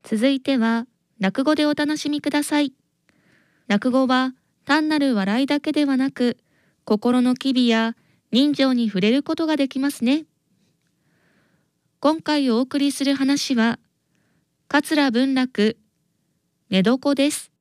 続いては、落語でお楽しみください。落語は単なる笑いだけではなく、心の機微や人情に触れることができますね。今回お送りする話は、桂文楽、寝床です。